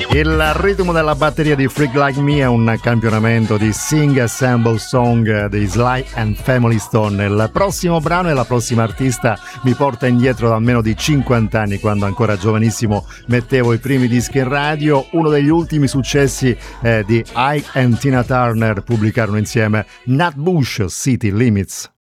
Il ritmo della batteria di Freak Like Me è un campionamento di Sing Assemble Song di Sly and Family Stone. Il prossimo brano e la prossima artista mi porta indietro da almeno di 50 anni, quando ancora giovanissimo mettevo i primi dischi in radio. Uno degli ultimi successi di Ike e Tina Turner pubblicarono insieme Nut Bush, City Limits.